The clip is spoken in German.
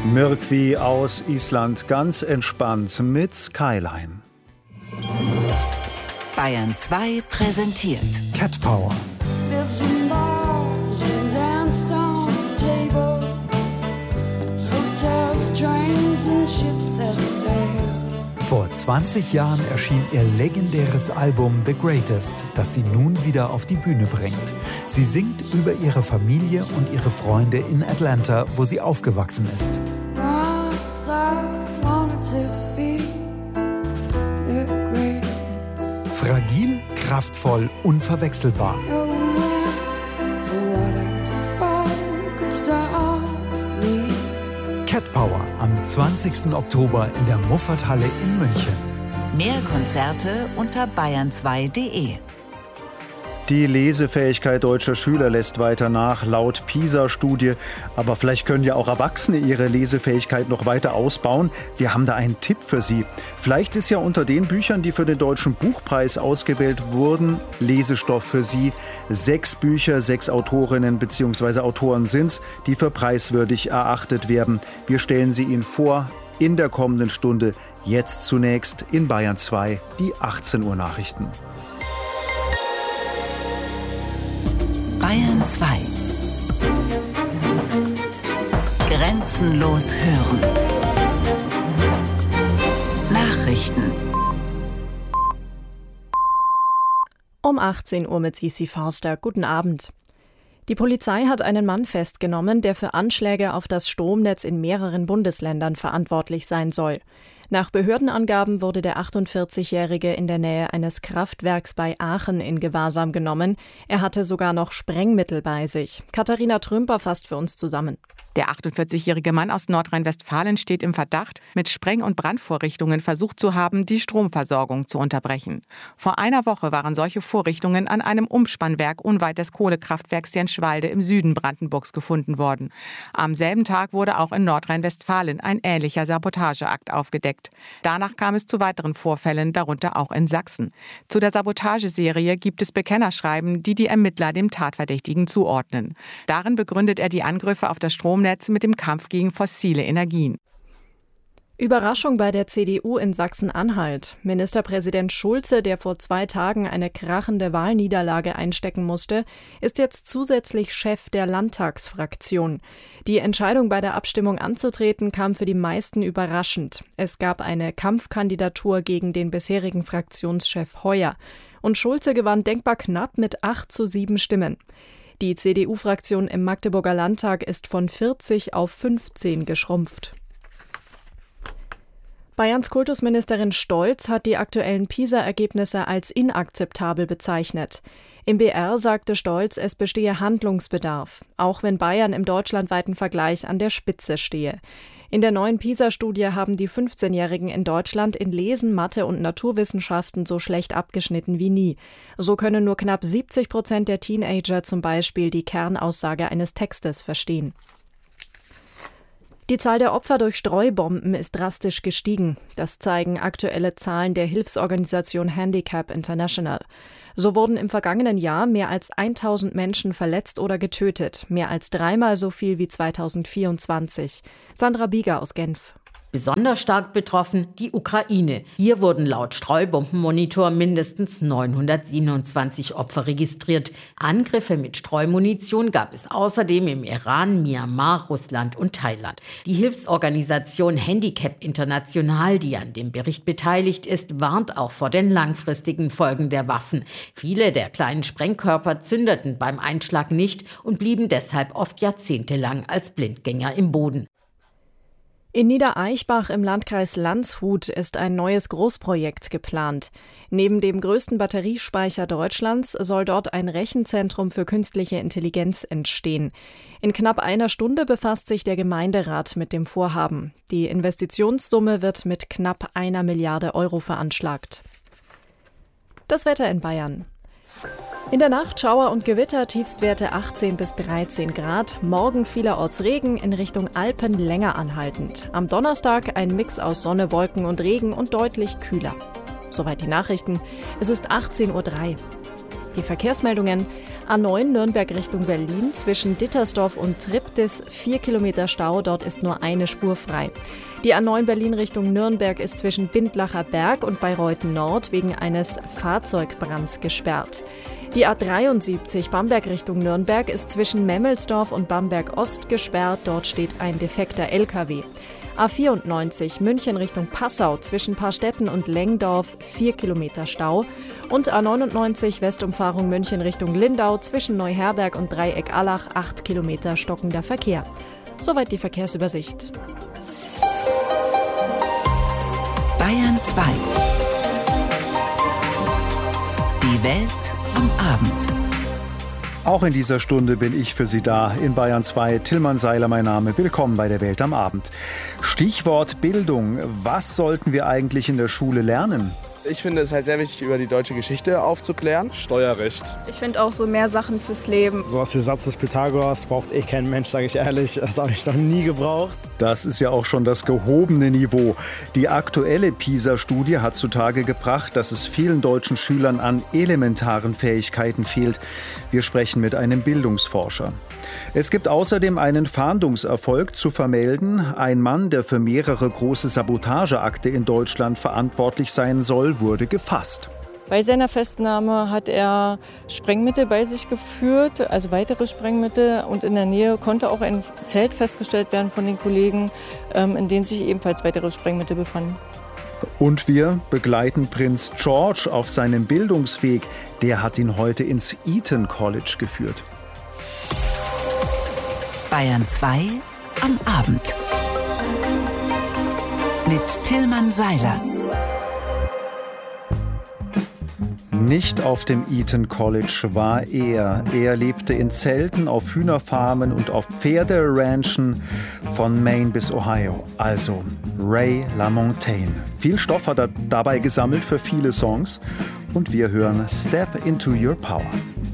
Myrkvi aus Island, ganz entspannt mit Skyline. Bayern 2 präsentiert Cat Power. Vor 20 Jahren erschien ihr legendäres Album The Greatest, das sie nun wieder auf die Bühne bringt. Sie singt über ihre Familie und ihre Freunde in Atlanta, wo sie aufgewachsen ist. Fragil, kraftvoll, unverwechselbar. Cat Power am 20. Oktober in der Muffathalle in München. Mehr Konzerte unter bayern2.de. Die Lesefähigkeit deutscher Schüler lässt weiter nach, laut PISA-Studie. Aber vielleicht können ja auch Erwachsene ihre Lesefähigkeit noch weiter ausbauen. Wir haben da einen Tipp für Sie. Vielleicht ist ja unter den Büchern, die für den Deutschen Buchpreis ausgewählt wurden, Lesestoff für Sie. 6 Bücher, 6 Autorinnen bzw. Autoren sind's, die für preiswürdig erachtet werden. Wir stellen sie Ihnen vor in der kommenden Stunde. Jetzt zunächst in Bayern 2 die 18 Uhr Nachrichten. Bayern 2. Grenzenlos hören. Nachrichten. Um 18 Uhr mit Sisi Forster. Guten Abend. Die Polizei hat einen Mann festgenommen, der für Anschläge auf das Stromnetz in mehreren Bundesländern verantwortlich sein soll. Nach Behördenangaben wurde der 48-Jährige in der Nähe eines Kraftwerks bei Aachen in Gewahrsam genommen. Er hatte sogar noch Sprengmittel bei sich. Katharina Trümper fasst für uns zusammen. Der 48-jährige Mann aus Nordrhein-Westfalen steht im Verdacht, mit Spreng- und Brandvorrichtungen versucht zu haben, die Stromversorgung zu unterbrechen. Vor einer Woche waren solche Vorrichtungen an einem Umspannwerk unweit des Kohlekraftwerks Jenschwalde im Süden Brandenburgs gefunden worden. Am selben Tag wurde auch in Nordrhein-Westfalen ein ähnlicher Sabotageakt aufgedeckt. Danach kam es zu weiteren Vorfällen, darunter auch in Sachsen. Zu der Sabotageserie gibt es Bekennerschreiben, die Ermittler dem Tatverdächtigen zuordnen. Darin begründet er die Angriffe auf das Stromnetz mit dem Kampf gegen fossile Energien. Überraschung bei der CDU in Sachsen-Anhalt. Ministerpräsident Schulze, der vor 2 Tagen eine krachende Wahlniederlage einstecken musste, ist jetzt zusätzlich Chef der Landtagsfraktion. Die Entscheidung, bei der Abstimmung anzutreten, kam für die meisten überraschend. Es gab eine Kampfkandidatur gegen den bisherigen Fraktionschef Heuer. Und Schulze gewann denkbar knapp mit 8:7 Stimmen. Die CDU-Fraktion im Magdeburger Landtag ist von 40 auf 15 geschrumpft. Bayerns Kultusministerin Stolz hat die aktuellen PISA-Ergebnisse als inakzeptabel bezeichnet. Im BR sagte Stolz, es bestehe Handlungsbedarf, auch wenn Bayern im deutschlandweiten Vergleich an der Spitze stehe. In der neuen PISA-Studie haben die 15-Jährigen in Deutschland in Lesen, Mathe und Naturwissenschaften so schlecht abgeschnitten wie nie. So können nur knapp 70% der Teenager zum Beispiel die Kernaussage eines Textes verstehen. Die Zahl der Opfer durch Streubomben ist drastisch gestiegen. Das zeigen aktuelle Zahlen der Hilfsorganisation Handicap International. So wurden im vergangenen Jahr mehr als 1000 Menschen verletzt oder getötet, mehr als 3-mal so viel wie 2024. Sandra Bieger aus Genf. Besonders stark betroffen die Ukraine. Hier wurden laut Streubombenmonitor mindestens 927 Opfer registriert. Angriffe mit Streumunition gab es außerdem im Iran, Myanmar, Russland und Thailand. Die Hilfsorganisation Handicap International, die an dem Bericht beteiligt ist, warnt auch vor den langfristigen Folgen der Waffen. Viele der kleinen Sprengkörper zündeten beim Einschlag nicht und blieben deshalb oft jahrzehntelang als Blindgänger im Boden. In Niedereichbach im Landkreis Landshut ist ein neues Großprojekt geplant. Neben dem größten Batteriespeicher Deutschlands soll dort ein Rechenzentrum für künstliche Intelligenz entstehen. In knapp einer Stunde befasst sich der Gemeinderat mit dem Vorhaben. Die Investitionssumme wird mit knapp 1 Milliarde Euro veranschlagt. Das Wetter in Bayern. In der Nacht Schauer und Gewitter, Tiefstwerte 18 bis 13 Grad. Morgen vielerorts Regen, in Richtung Alpen länger anhaltend. Am Donnerstag ein Mix aus Sonne, Wolken und Regen und deutlich kühler. Soweit die Nachrichten. Es ist 18:03 Uhr. Die Verkehrsmeldungen. A9 Nürnberg Richtung Berlin zwischen Dittersdorf und Triptis 4 Kilometer Stau, dort ist nur eine Spur frei. Die A9 Berlin Richtung Nürnberg ist zwischen Bindlacher Berg und Bayreuth Nord wegen eines Fahrzeugbrands gesperrt. Die A73 Bamberg Richtung Nürnberg ist zwischen Memmelsdorf und Bamberg Ost gesperrt, dort steht ein defekter LKW. A94 München Richtung Passau zwischen Parstetten und Lengdorf 4 Kilometer Stau und A99 Westumfahrung München Richtung Lindau zwischen Neuherberg und Dreieck Allach 8 Kilometer stockender Verkehr. Soweit die Verkehrsübersicht. Bayern 2. Die Welt am Abend. Auch in dieser Stunde bin ich für Sie da. In Bayern 2, Tillmann Seiler mein Name. Willkommen bei der Welt am Abend. Stichwort Bildung. Was sollten wir eigentlich in der Schule lernen? Ich finde es halt sehr wichtig, über die deutsche Geschichte aufzuklären. Steuerrecht. Ich finde auch so mehr Sachen fürs Leben. So was wie Satz des Pythagoras braucht kein Mensch, sage ich ehrlich. Das habe ich noch nie gebraucht. Das ist ja auch schon das gehobene Niveau. Die aktuelle PISA-Studie hat zutage gebracht, dass es vielen deutschen Schülern an elementaren Fähigkeiten fehlt. Wir sprechen mit einem Bildungsforscher. Es gibt außerdem einen Fahndungserfolg zu vermelden. Ein Mann, der für mehrere große Sabotageakte in Deutschland verantwortlich sein soll, wurde gefasst. Bei seiner Festnahme hat er Sprengmittel bei sich geführt, also weitere Sprengmittel. Und in der Nähe konnte auch ein Zelt festgestellt werden von den Kollegen, in dem sich ebenfalls weitere Sprengmittel befanden. Und wir begleiten Prinz George auf seinem Bildungsweg. Der hat ihn heute ins Eton College geführt. Bayern 2 am Abend. Mit Tillmann Seiler. Nicht auf dem Eton College war er. Er lebte in Zelten, auf Hühnerfarmen und auf Pferderanchen von Maine bis Ohio. Also Ray LaMontagne. Viel Stoff hat er dabei gesammelt für viele Songs. Und wir hören Step into Your Power.